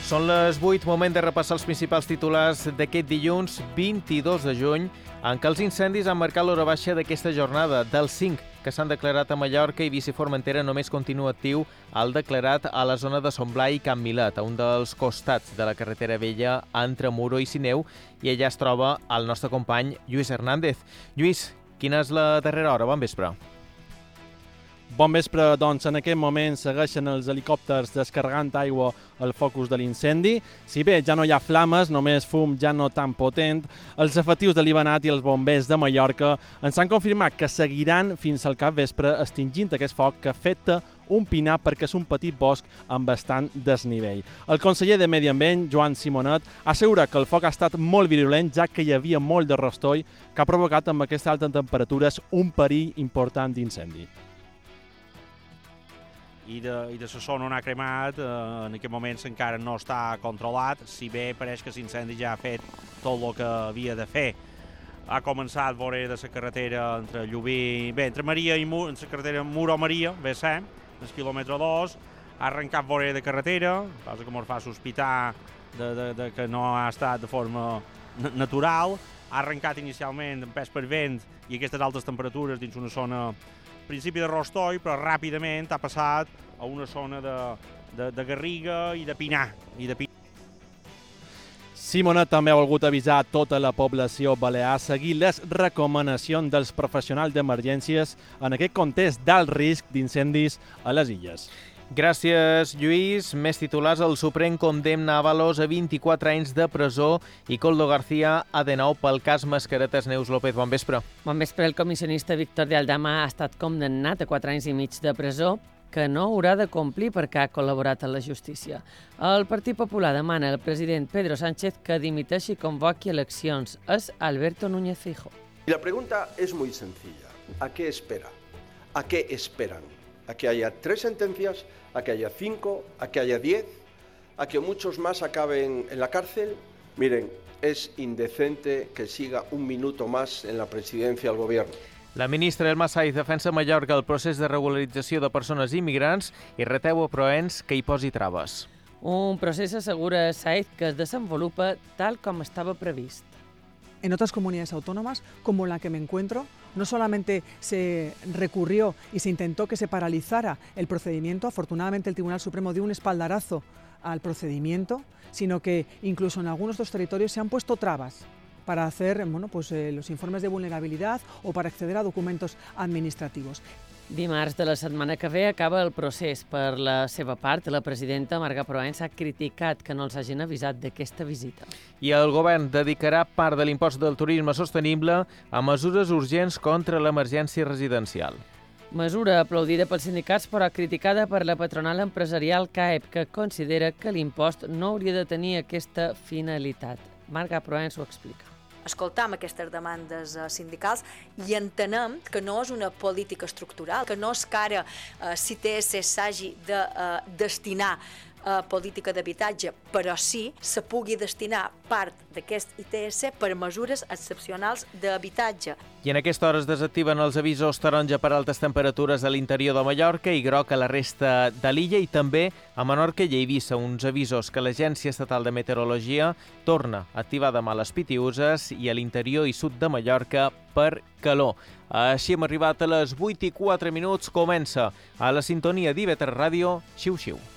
Són les 8, moment de repassar els principals titulars d'aquest dilluns 22 de juny, en què els incendis han marcat l'hora baixa d'aquesta jornada. Dels 5 que s'han declarat a Mallorca, Eivissa i Formentera només continua actiu el declarat a la zona de Son Blai i Can Milet, a un dels costats de la carretera vella entre Muro i Sineu, i allà es troba el nostre company Lluís Hernández. Lluís, quina és la darrera hora? Bon vespre. Bon vespre, doncs en aquest moment segueixen els helicòpters descarregant aigua al focus de l'incendi. Si bé ja no hi ha flames, només fum ja no tan potent, els efectius de l'Ibanat i els bombers de Mallorca ens han confirmat que seguiran fins al capvespre extingint aquest foc que afecta un pinar perquè és un petit bosc amb bastant desnivell. El conseller de Medi Ambient, Joan Simonet, assegura que el foc ha estat molt virulent, ja que hi havia molt de rostoll que ha provocat amb aquestes altes temperatures un perill important d'incendi. I de la zona on ha cremat, en aquest moment encara no està controlat, si bé pareix que l'incendi ja ha fet tot el que havia de fer. Ha començat a veure de la carretera entre Llubí, entre Maria i Muro, entre la carretera Muro-Maria, B7, el quilòmetre 2, ha arrencat veure de carretera, cosa que ens fa sospitar que no ha estat de forma natural. Ha arrencat inicialment empès per vent i aquestes altes temperatures dins una zona principi de rostoll, però ràpidament ha passat a una zona de garriga i de pinar. Simonet també ha volgut avisar tota la població balear a seguir les recomanacions dels professionals d'emergències en aquest context d'alt risc d'incendis a les illes. Gràcies, Lluís. Més titulars. El Suprem condemna Ábalos a 24 anys de presó i Koldo García a de nou pel cas Mascaretes. Neus López, bon vespre. Bon vespre. El comissionista Víctor de Aldama ha estat condemnat a 4 anys i mig de presó que no haurà de complir perquè ha col·laborat a la justícia. El Partit Popular demana al president Pedro Sánchez que dimiteixi i convoqui eleccions. És Alberto Núñez Feijóo. La pregunta es muy sencilla. ¿A qué espera? ¿A qué esperan? ¿A que haya 3 sentencias? ¿A que haya 5? ¿A que haya 10? ¿A que muchos más acaben en la cárcel? Miren, es indecente que siga un minuto más en la presidencia del gobierno. La ministra Elma Saiz defensa a Mallorca el procés de regularització de persones immigrants i reteu a Proens que hi posi traves. Un procés, assegura Saiz, que es desenvolupa tal com estava previst. En otras comunidades autónomas, como la que me encuentro, no solamente se recurrió y se intentó que se paralizara el procedimiento, afortunadamente el Tribunal Supremo dio un espaldarazo al procedimiento, sino que incluso en algunos de los territorios se han puesto trabas para hacer los informes de vulnerabilidad o para acceder a documentos administrativos. Dimarts de la setmana que ve acaba el procés. Per la seva part, la presidenta Marga Proens ha criticat que no els hagin avisat d'aquesta visita. I el govern dedicarà part de l'impost del turisme sostenible a mesures urgents contra l'emergència residencial. Mesura aplaudida pels sindicats però criticada per la patronal empresarial CAEP, que considera que l'impost no hauria de tenir aquesta finalitat. Marga Proens ho explica. Escoltam aquestes demandes sindicals i entenem que no és una política estructural, que no és que ara l'ITS s'hagi de destinar a política d'habitatge, però sí se pugui destinar part d'aquest ITS per mesures excepcionals d'habitatge. I en aquesta hora es desactiven els avisos taronja per altes temperatures a l'interior de Mallorca i groc a la resta de l'illa, i també a Menorca i a Eivissa, uns avisos que l'Agència Estatal de Meteorologia torna a activar demà a les Pitiüses i a l'interior i sud de Mallorca per calor. Així hem arribat a les 8:04. Comença a la sintonia d'IV3 Ràdio. Xiu-xiu.